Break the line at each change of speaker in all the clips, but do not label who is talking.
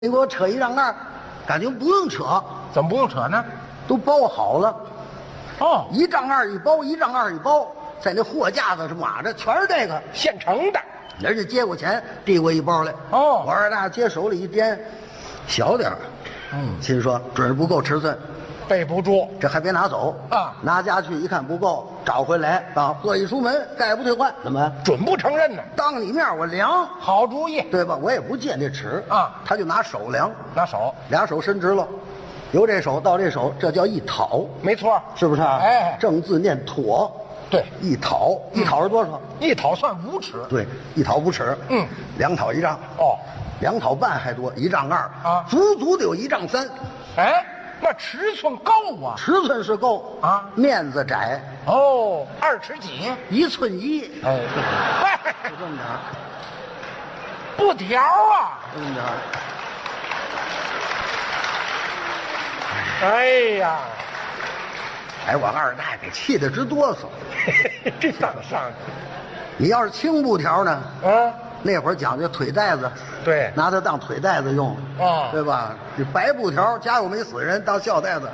你给我扯一丈二，感觉不用扯，
怎么不用扯呢？
都包好了。
哦，
一丈二一包，一丈二一包，在那货架子上码着，全是这个
现成的。
人家接过钱，递过一包来。
哦，
我二大接手里一掂，小点儿，心说准是不够尺寸，
备不住，
这还别拿走
啊！
拿家去一看不够，找回来啊，货一出门概不退换，怎么
准不承认呢？
当你面我量，
好主意，
对吧？我也不见这尺
啊，
他就拿手量，
拿手，
俩手伸直了，由这手到这手，这叫一讨，
没错，
是不是啊？
哎，
正字念妥，
对，
一讨，一讨是多少？
一讨算5尺，
对，一讨5尺，2讨1丈，
哦
，2讨半还多，1丈2
啊，
足得有1丈3，
哎，那尺寸够啊，
尺寸是够
啊，
面子窄，
哦，2尺几
，1寸1，
哎，
就这么点儿，
不调啊，
这么点儿。
哎呀，
哎，我二大给气得直哆嗦。
这怎么上去？
你要是轻布条呢？
啊，
那会儿讲究腿带子，
对，
拿它当腿带子用，
啊，
对吧？这白布条家有没死人当孝带子，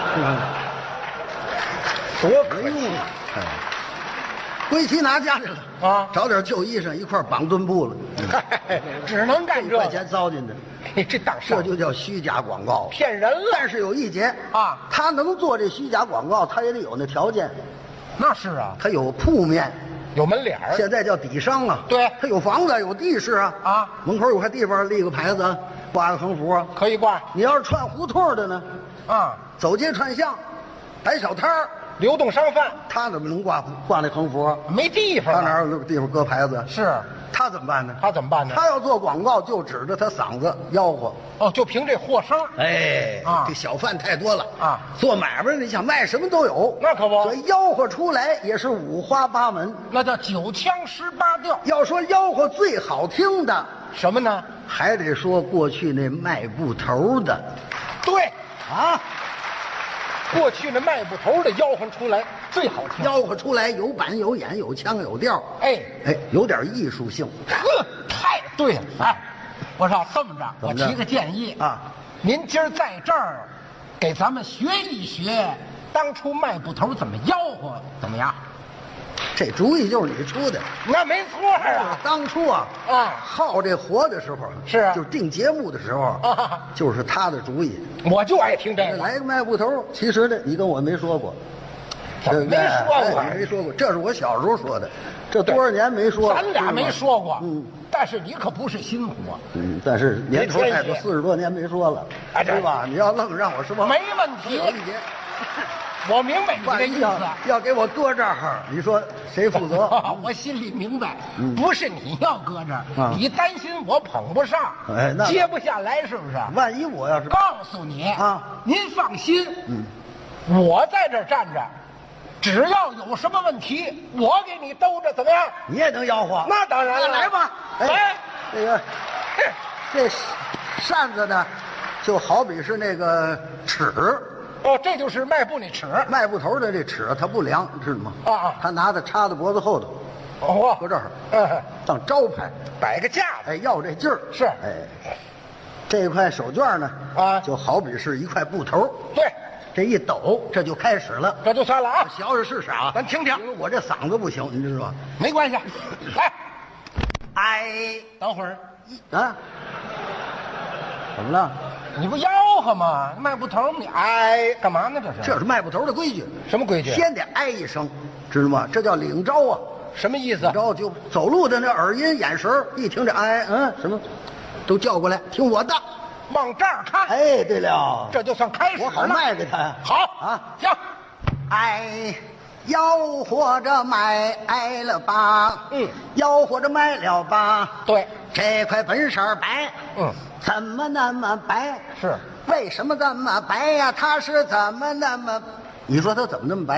多可用啊！
哎，归期拿家去了
啊，
找点旧衣裳一块绑墩布了，
只能干这
1块钱糟践的，
这当
这就叫虚假广告，
骗人了。
但是有一节
啊，
他能做这虚假广告，他也得有那条件。
那是啊，
他有铺面，
有门脸儿，
现在叫底商啊。
对，
他有房子，有地势啊。
啊，
门口有块地方立个牌子，挂个横幅啊，
可以挂。
你要是串胡同的呢，
啊，
走街串巷，摆小摊儿，
流动商贩，
他怎么能挂那横幅啊？
没地方，
他哪有地方搁牌子？
是，
他怎么办呢？
他怎么办呢？
他要做广告，就指着他嗓子吆喝。
哦，就凭这货声。
哎，
啊，
这小贩太多了
啊，
做买卖你想卖什么都有，
那可不，
所以吆喝出来也是五花八门，
那叫9腔18调。
要说吆喝最好听的
什么呢？
还得说过去那卖布头的，
对
啊，
过去那卖布头的吆喝出来最好听，
吆喝出来有板有眼有腔有调，
哎，
有点艺术性。
呵，太对了。哎，我说这么着，我提个建议
啊，
您今儿在这儿给咱们学一学当初卖布头怎么吆喝，怎么样？
这主意就是你出的，
那没错啊。
当初啊，好这活的时候
是
就定节目的时候就是他的主意。
我就爱听这个。
来个卖布头，其实呢，你跟我没说过，
怎么没说过？
你没说过，这是我小时候说的，这多少年没说了。
咱俩没说过，但是你可不是新活，
但是年头太多，40多年没说了，对吧？你要愣让我说，
没问题。我明白你的意思，
要给我搁这儿，你说谁负责？
我心里明白，不是你要搁这儿，你担心我捧不上，
那
接不下来，是不是？
万一我要是
告诉你
啊，
您放心，我在这儿站着，只要有什么问题，我给你兜着，怎么样？
你也能吆喝？
那当然了，
来吧，
来，
这扇子呢，就好比是那个尺。
哦，这就是卖布那尺，
卖布头的这尺它不量，知道吗？
啊，
他拿它插在脖子后头，
哦，
搁这儿，当招牌，
摆个架子，
要这劲儿
是，
这块手绢呢，就好比是一块布头，
对，
这一抖，这就开始了，
这就算了啊，
学学是啥？
咱听听，
因为我这嗓子不行，你知道吧？
没关系，来，等会儿，
啊，怎么了？
你不吆喝吗？卖布头你干嘛呢？
这是卖布头的规矩。
什么规矩？
先得一声，知道吗？这叫领招啊。
什么意思？
领招就走路的那耳音眼神，一听这什么，都叫过来听我的，
往这儿看。
对了，
这就算开始了。
我好卖给他。
好
啊，
行。
吆喝着买了吧，吆喝着买了吧。
对，
这块本色白，怎么那么白？
是，
为什么这么白呀？它是怎么那么？你说它怎么那么白呢？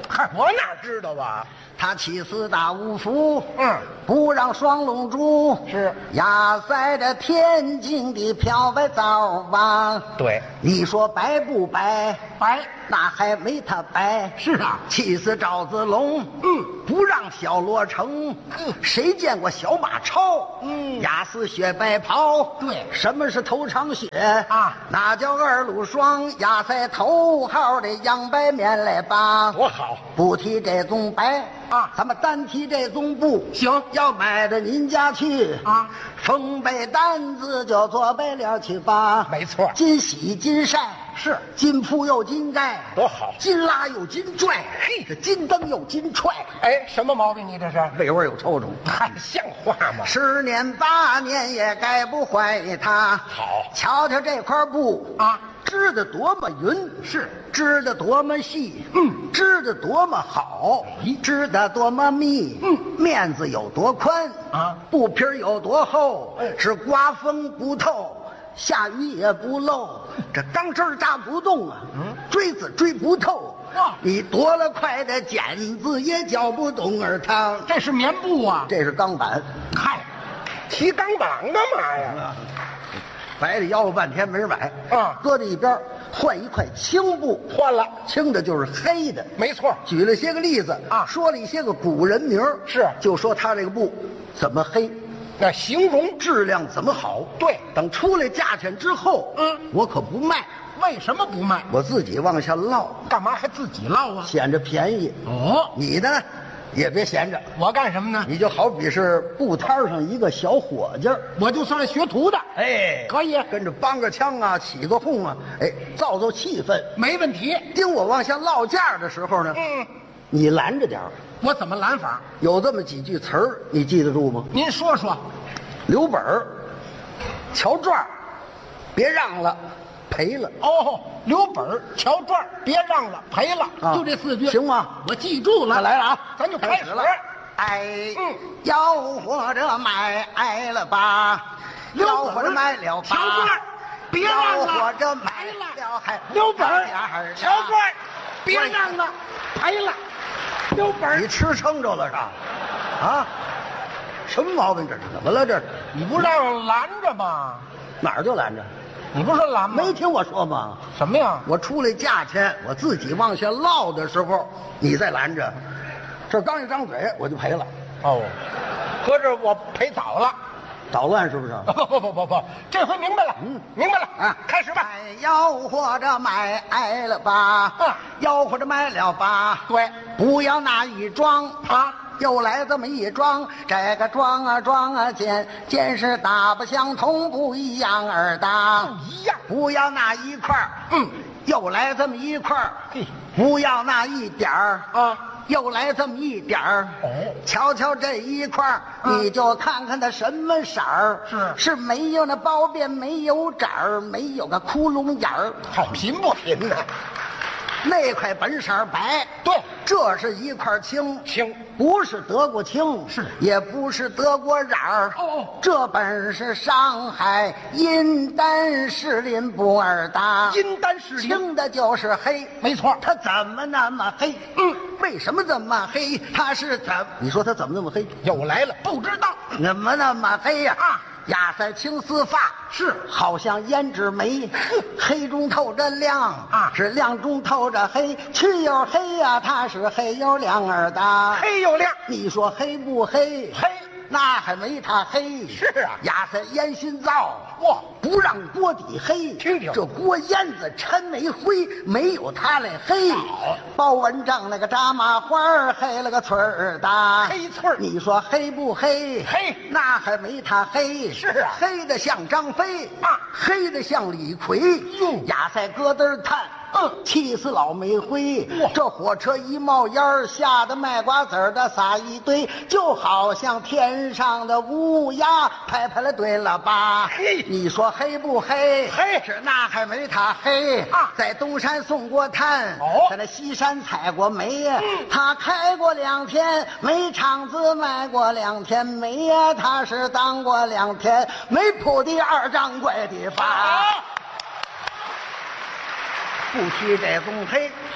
嗨，我哪知道啊？
他起四大五福，
嗯，
不让双龙珠，
是
压在这天津的漂白皂吧？
对，
你说白不白？
白，
那还没他白。
是啊，
气死赵子龙，不让小罗成，谁见过小马超？压死雪白袍。
对，
什么是头长雪
啊？
那叫二路霜，压在头号的洋白面来吧。
多好，
不提这种白
啊，
咱们单提这种布。
行，
要买到您家去
啊，
缝被单子就做白了去吧。
没错，
金洗金晒
是
金铺又金盖，
多好，
金拉又金拽，嘿，这金蹬又金踹。
哎，什么毛病？你这是
味味有抽抽，
还像话吗
？10年8年也改不坏它。
好，
瞧瞧这块布
啊，
织得多么匀，
是
织得多么细，织得多么好，织得多么密，面子有多宽
啊，
布皮有多厚，是刮风不透，下雨也不漏，这钢针扎不动啊，锥子锥不透。
哇，
你夺了块的剪子也搅不动耳汤。
这是棉布啊？
这是钢板。
嗨，提钢板干嘛呀？
白的吆喝半天没人买
啊，
搁在一边，换一块青布，
换了，
青的就是黑的，
没错。
举了些个例子
啊，
说了一些个古人名，
是
就说他这个布怎么黑，
那形容
质量怎么好。
对，
等出来价钱之后，我可不卖。
为什么不卖？
我自己往下落。
干嘛还自己落啊？
显着便宜。
哦，
你呢，也别闲着。
我干什么呢？
你就好比是布摊上一个小伙计，
我就算学徒的。
哎，
可以，
跟着帮个腔啊，起个哄啊，哎，造造气氛，
没问题。
盯我往下落价的时候呢，你拦着点儿。
我怎么拦法？
有这么几句词儿，你记得住吗？
您说说。
留本儿，瞧转儿，别让了，赔了。
哦，留本儿，瞧转儿，别让了，赔了，
啊
就这4句，
行吗？
我记住了。
那来了啊，
咱就开始
了。哎，吆喝着买了吧，吆喝着买了吧，
瞧转儿，别让了，
吆喝着买了还
留本儿，瞧转儿，别让了，赔了，留本儿。
你吃撑着了是吧？啊？什么毛病？这是怎么了？这是
你不让拦着吗？
哪儿就拦着？
你不是说拦吗？
没听我说吗？
什么呀？
我出来价钱，我自己往下落的时候，你再拦着。这刚一张嘴我就赔了。
哦，合着我赔早了。
捣乱是不是？
不，这回明白了。明白了
啊，
开始吧。
吆喝着买了吧，吆喝着买了吧。
对，
不要那一装
啊。
又来这么一装，这个装啊见是大不相同，不一样儿的。
不一样。
不要那一块儿，又来这么一块儿。不要那一点儿
啊，
又来这么一点儿。
哦，
瞧瞧这一块儿，你就看看它什么色儿。是没有那包边，没有褶儿，没有个窟窿眼儿。
好贫不贫呢？
那块本色白，
对，
这是一块青，不是德国青，
是
也不是德国染儿。这本是上海阴丹士林布尔达。
阴丹士林
青的就是黑，
没错。
它怎么那么黑？为什么这么黑？它是怎？你说它怎么那么黑？
又来了，不知道
怎么那么黑呀？压在青丝发，
是
好像胭脂眉，黑中透着亮
啊，
是亮中透着黑，去又黑呀，它是黑又亮儿的，
黑又亮。
你说黑不黑？
黑，
那还没它黑。
是啊，
压在烟熏灶，
哇，
不让锅底黑。
听听
这锅烟子掺煤灰，没有它来黑。包文正那个炸麻花黑了个翠儿的，
黑翠儿。
你说黑不黑？
黑，
那还没它黑。
是啊，
黑的像张飞啊，黑的像李逵。压在咯噔炭。气死老煤灰！这火车一冒烟，吓得卖瓜子儿的撒一堆，就好像天上的乌鸦拍拍了对了吧？你说黑不黑？
黑，
是那还没它黑啊！在东山送过炭，在那西山采过煤呀。他开过2天煤厂子，卖过2天煤呀。他是当过2天煤铺的2掌柜的法。不提这种黑啊，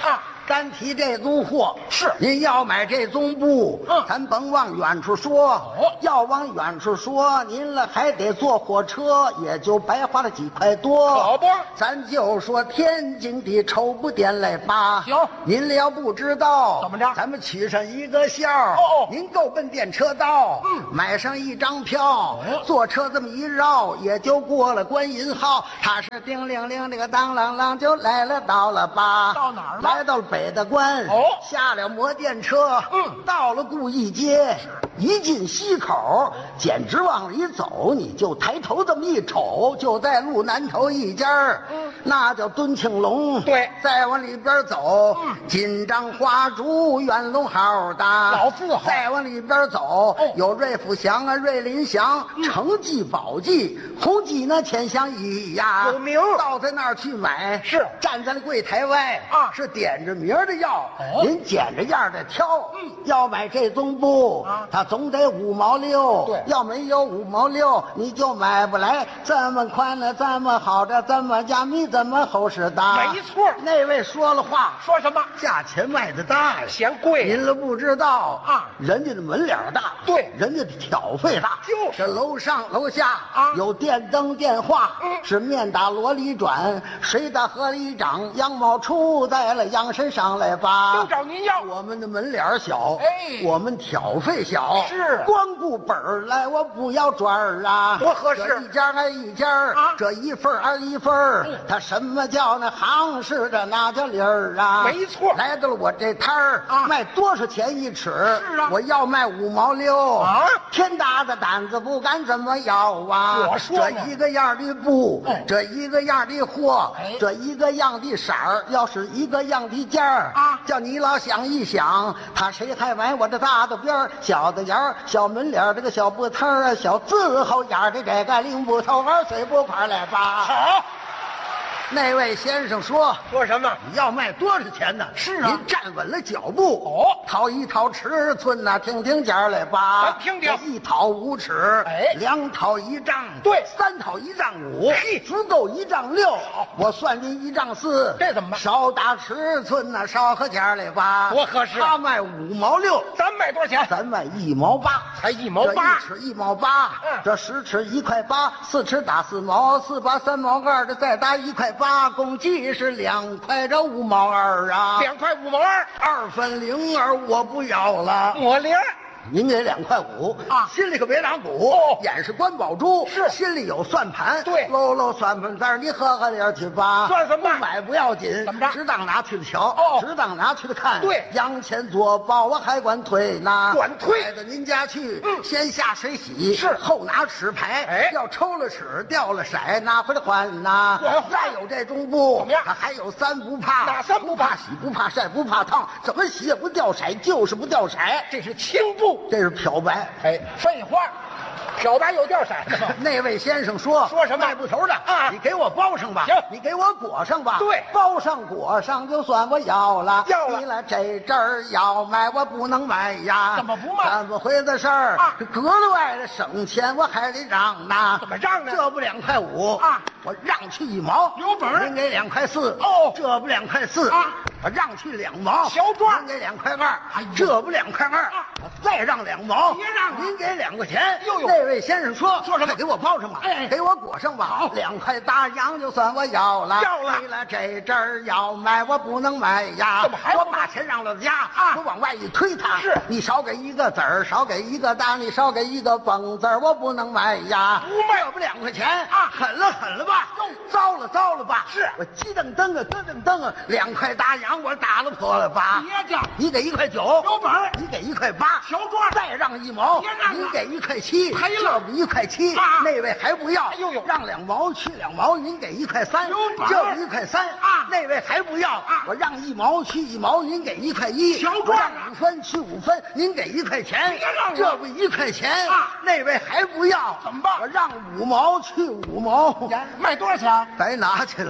单提这宗货
是
您要买这宗布，咱甭往远处说，要往远处说，您了还得坐火车，也就白花了几块多。
可不，
咱就说天津的绸布店来吧。
行，
您了要不知道
怎么着？
咱们取上一个笑。您够奔电车道，买上一张票，坐车这么一绕，也就过了观音号。他是叮铃铃，这个当啷啷就来了，到了吧？
到哪儿了？
来到了北大关。下了摩电车，到了顾义街，一进西口，简直往里走，你就抬头这么一瞅，就在路南头一家那叫敦庆隆。
对，
再往里边走，金章花烛元龙号的
老字号。
再往里边走，有瑞福祥啊、瑞林祥、成记、宝记、红记呢、钱祥一呀，
有名。
到在那儿去买，
是
站在柜台外是点着名的要，您捡着样的挑。要买这宗布，它总得5毛6。
对，
要没有5毛6，你就买不来。这么宽的，这么好的，这么加密，这么厚实的。
没错，
那位说了话，
说什么？
价钱卖的大呀，
嫌贵。
您了不知道人家的门脸大，
对，
人家的挑费大。
就是
楼上楼下有电灯电话，是面打箩里转，水打河里涨，羊毛出在了羊身上来吧。
都找您要。
我们的门脸小，我们挑费小，
是
光顾本儿来，我不要转儿啊，
多合适。
这一家挨一家这一份挨一份他什么叫那行市的那叫理儿啊？
没错。
来到了我这摊儿卖多少钱一尺？
是啊，
我要卖5毛6。天大的胆子不敢这么要啊！
我说
这一个样的布，这一个样的货，这一个样的色儿，要是一个样的价儿叫你老想一想，他谁还买我这大的边儿、小的沿儿、小门脸儿这个小布摊儿、小字后眼儿的这个领布头儿、碎布块来吧？
好。
那位先生说
什么？
你要卖多少钱呢？
是啊，
您站稳了脚步，掏一掏尺寸呐，听价来吧。
咱听听
，1掏5尺，2掏1丈，
对
，3掏1丈5，足够1丈6。我算您1丈4，
这怎么办？
少打尺寸呐，少合价来吧。
多合适。
他卖5毛6，
咱卖多少钱？
咱卖1毛8，
才1毛8。
这1尺1毛8，这10尺1块8，4尺打4毛，4把3毛2，这再打1块8，共计是2块这5毛2啊
，2块5毛2，2
分02我不要了，
我零。
您给2块5心里可别打鼓，眼是关宝珠，
是
心里有算盘，
对，
搂算盘子，你喝点去吧，
算什么？
不买不要紧，
怎么着？
只当拿去了瞧，只当拿去了看，
对，
洋钱做包我还管退呢，
管退，
带到您家去，先下水洗，
是
后拿尺牌，要抽了尺掉了色，拿回来换呐。再有这中布，
怎么样？
它还有3不怕，
哪3不怕？
洗不怕晒不怕烫，怎么洗也不掉色，就是不掉色，
这是青布。
这是漂白，
废话，漂白有掉色的吗？
那位先生说
什么？
卖布头的你给我包上吧，
行，
你给我裹上吧，
对，
包上裹上就算我要了，
要了。
你来这阵儿要卖我不能卖呀，
怎么不卖？
怎么回的事儿这格外的省钱，我还得让呢。
怎么让呢？
这不2块5我让去1毛，
有本儿。
您给2块4这不2块4我让去2毛，
小赚。
您给2块2这不2块2我再让2毛，
别让了，
您给2块钱。
呦，
那位先生说
什么？
给我包上吧，给我裹上吧。好，2块大洋就算我要了，为了这阵儿要卖我不能卖呀。
怎么还
我把钱让了家我往外一推他，
是
你少给1个子儿，少给1个大，你少给1个蹦子儿，我不能卖呀。
不卖，
这不2块钱狠了吧？糟了吧？
是
我鸡蹬蹬咯噔蹬2块大洋我打了破了吧？
别介，
你给1块9，
有本儿，
你给1块8，
小赚，
再让1毛，你给1块7，
赔
了，这不1块7，那位还不要，让2毛去2毛，您给1块3，这不1块3，那位还不要，我让1毛去1毛，您给1块1，
小赚，
让5分去5分，您给1块钱，这不1块钱，那位还不要，
怎么办？
我让5毛去5毛，
卖多少钱？
白拿去了。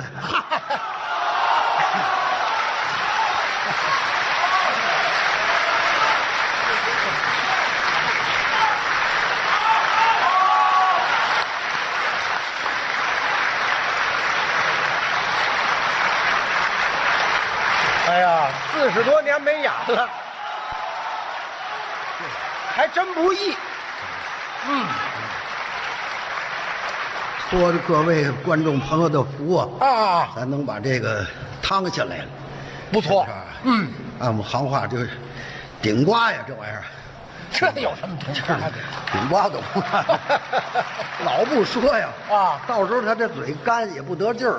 哎呀，40多年没演了，还真不易。
托着各位观众朋友的福
啊，
咱能把这个趟下来了，
不错。
按我们行话就是顶瓜呀，这玩意儿。
这有什么顶瓜的？
顶瓜懂吗？老不说呀，
啊，
到时候他这嘴干也不得劲儿。